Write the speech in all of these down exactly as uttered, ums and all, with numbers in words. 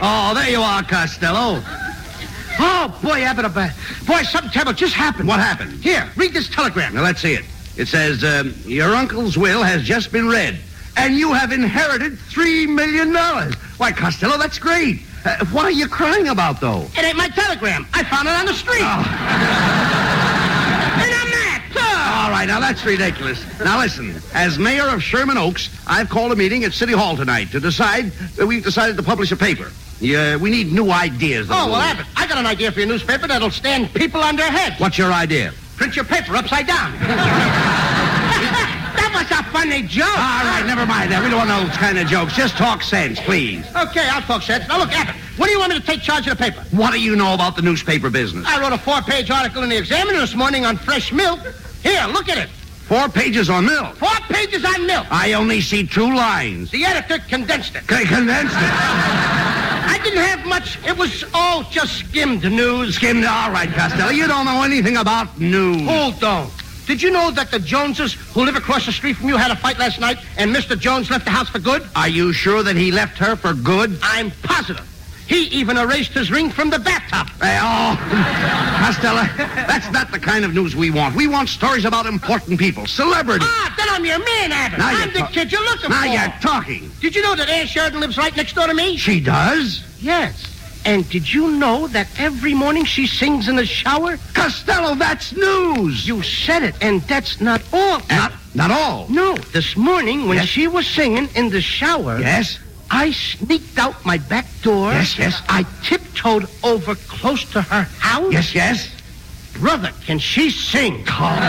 Oh, there you are, Costello. Oh, boy, Abbott, uh, boy, something terrible just happened. What happened? Here, read this telegram. Now, let's see it. It says, um, your uncle's will has just been read, and you have inherited three million dollars. Why, Costello, that's great. Uh, what are you crying about, though? It ain't my telegram. I found it on the street. Oh. And I'm mad. All right, now that's ridiculous. Now listen, as mayor of Sherman Oaks, I've called a meeting at City Hall tonight to decide that we've decided to publish a paper. Yeah, we need new ideas. Oh, well, Abbott, I got an idea for your newspaper that'll stand people on their heads. What's your idea? Print your paper upside down. That was a funny joke. All right, never mind that. We don't want those kind of jokes. Just talk sense, please. Okay, I'll talk sense. Now, look, Abbott, when do you want me to take charge of the paper? What do you know about the newspaper business? I wrote a four-page article in the Examiner this morning on fresh milk. Here, look at it. Four pages on milk. Four pages on milk. I only see two lines. The editor condensed it. They condensed it. I didn't have much. It was all just skimmed news. Skimmed. All right, Costello. You don't know anything about news. Hold on. Did you know that the Joneses, who live across the street from you, had a fight last night, and Mister Jones left the house for good? Are you sure that he left her for good? I'm positive. He even erased his ring from the bathtub. Hey, oh, Costello, that's not the kind of news we want. We want stories about important people, celebrities. Ah, then I'm your man, Abbott. Now I'm you're the ta- kid you're looking Now for. you're talking. Did you know that Ann Sheridan lives right next door to me? She does? Yes. And did you know that every morning she sings in the shower? Costello, that's news. You said it, and that's not all. Not, not all. No, this morning when Yes? she was singing in the shower, Yes? I sneaked out my back door. Yes, yes. I tiptoed over close to her house. Yes, yes. Brother, can she sing?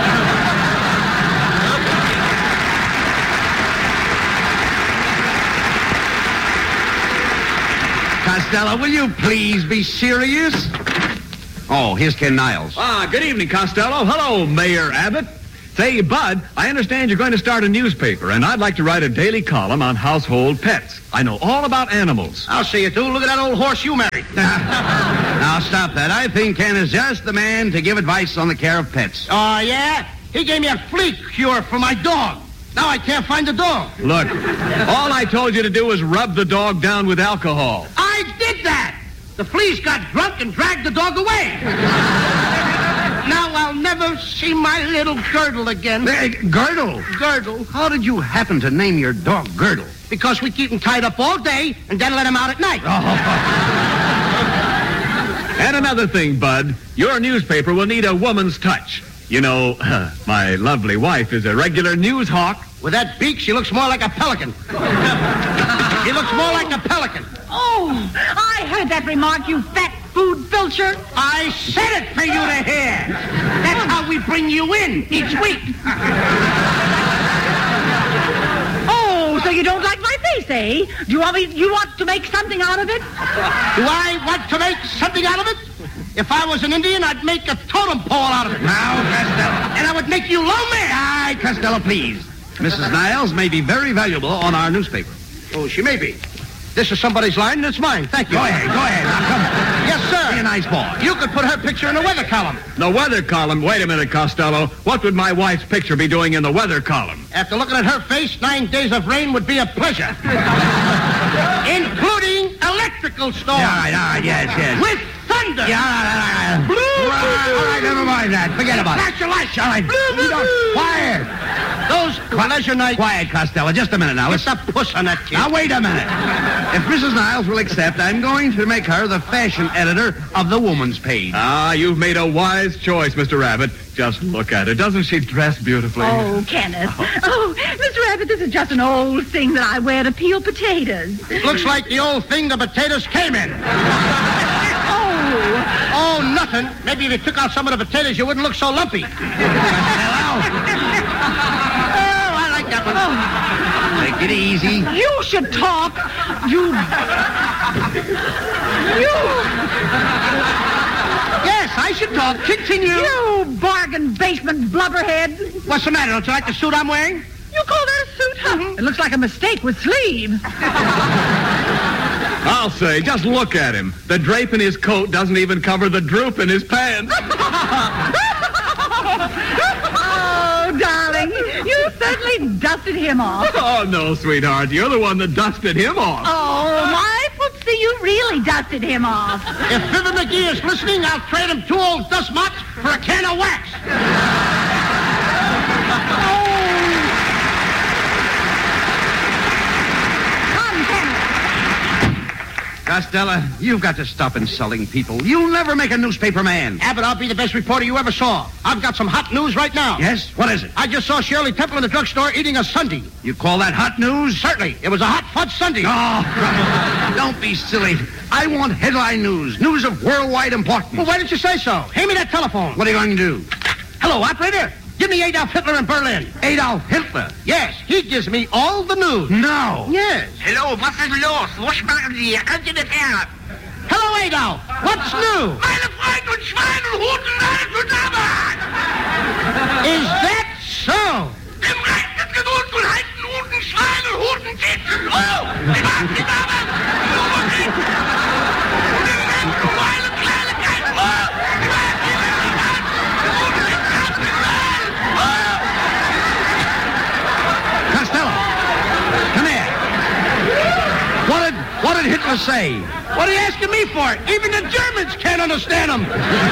Costello, will you please be serious? Oh, here's Ken Niles. Ah, good evening, Costello. Hello, Mayor Abbott. Say, Bud, I understand you're going to start a newspaper, and I'd like to write a daily column on household pets. I know all about animals. I'll see you do. Look at that old horse you married. Now, stop that. I think Ken is just the man to give advice on the care of pets. Oh, yeah? He gave me a flea cure for my dog. Now I can't find the dog. Look, all I told you to do was rub the dog down with alcohol. I did that. The fleas got drunk and dragged the dog away. Now I'll never see my little Girdle again. Hey, Girdle. Girdle. How did you happen to name your dog Girdle? Because we keep him tied up all day and then let him out at night. And another thing, Bud, your newspaper will need a woman's touch. You know, my lovely wife is a regular news hawk. With that beak, she looks more like a pelican. She looks more like a pelican. Oh, I heard that remark, you fat food filcher. I said it for you to hear. That's how we bring you in each week. Oh, so you don't like my face, eh? Do you want me, you want to make something out of it? Do I want to make something out of it? If I was an Indian, I'd make a totem pole out of it. Now, Costello. And I would make you low man. Aye, Costello, please. Missus Niles may be very valuable on our newspaper. Oh, she may be. This is somebody's line, and it's mine. Thank you. Go ahead, go ahead. Now, come on. Yes, sir. Be a nice boy. You could put her picture in the weather column. The weather column? Wait a minute, Costello. What would my wife's picture be doing in the weather column? After looking at her face, nine days of rain would be a pleasure. Including electrical storms. All right, all right, yes, yes. With thunder. Yeah, all right, all right. Blue, Right, blue. all right, never mind that. Forget about Flash it. your lights. All right. Blue, blue, You don't- blue. Quiet. Those pleasure nights. Quiet, Costello. Just a minute now. Get Let's the puss on that kid. Now, wait a minute. If Missus Niles will accept, I'm going to make her the fashion editor of the woman's page. Ah, you've made a wise choice, Mister Rabbit. Just look at her. Doesn't she dress beautifully? Oh, Kenneth. Oh, Mister Rabbit, this is just an old thing that I wear to peel potatoes. Looks like the old thing the potatoes came in. Oh, Oh, nothing. Maybe if you took out some of the potatoes, you wouldn't look so lumpy. Hello? Oh, I like that one. Take it easy. you should talk. You... You... Yes, I should talk. Continue. You bargain basement blubberhead. What's the matter? Don't you like the suit I'm wearing? You call that a suit, huh? It looks like a mistake with sleeves. I'll say, just look at him. The drape in his coat doesn't even cover the droop in his pants. Oh, darling, you certainly dusted him off. Oh, no, sweetheart. You're the one that dusted him off. Oh, my footsie, you really Molly dusted him off. If Fibber McGee is listening, I'll trade him two old dust mops for a can of wax. Costello, you've got to stop insulting people. You'll never make a newspaper man. Abbott, I'll be the best reporter you ever saw. I've got some hot news right now. Yes? What is it? I just saw Shirley Temple in the drugstore eating a sundae. You call that hot news? Certainly. It was a hot fudge sundae. Oh, don't be silly. I want headline news. News of worldwide importance. Well, why didn't you say so? Hand me that telephone. What are you going to do? Hello, operator. Give me Adolf Hitler in Berlin. Adolf Hitler? Yes, he gives me all the news. No. Yes. Hallo, was ist los? Wo sprechen Sie? Könnt ihr das her? Hello, Adolf. What's new? Meine Freunde und Schweine und Huten alle zusammen! Is that so? Im Recht des Geduls und Heiten, Huten, Schweine und Huten, Kitzen! Oh! Die machen zusammen! Überblick! Im Recht du Weile, Kleinigkeit! Oh! Die machen die Welt! Huten, die Katzen! Oh! Costello, come here. What did, what did Hitler say? What are you asking me for? Even the Germans can't understand him.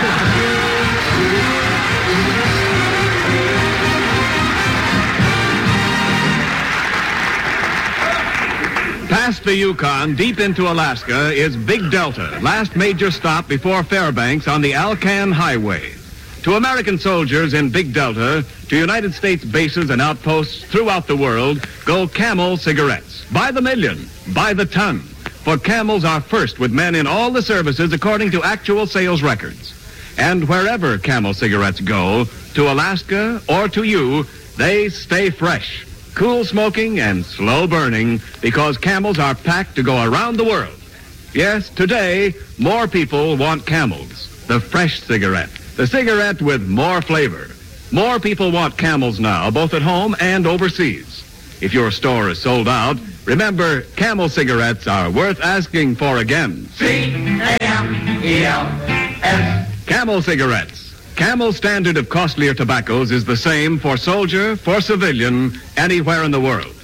Past the Yukon, deep into Alaska, is Big Delta, last major stop before Fairbanks on the Alcan Highway. To American soldiers in Big Delta, to United States bases and outposts throughout the world, go Camel cigarettes. By the million, by the ton. For Camels are first with men in all the services according to actual sales records. And wherever Camel cigarettes go, to Alaska or to you, they stay fresh. Cool smoking and slow burning because Camels are packed to go around the world. Yes, today, more people want Camels, the fresh cigarette, the cigarette with more flavor. More people want Camels now, both at home and overseas. If your store is sold out, remember, Camel cigarettes are worth asking for again. C A M E L S. Camel cigarettes. Camel's standard of costlier tobaccos is the same for soldier, for civilian, anywhere in the world.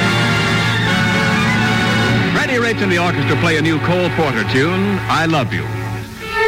Freddie Rich and the orchestra play a new Cole Porter tune, I Love You.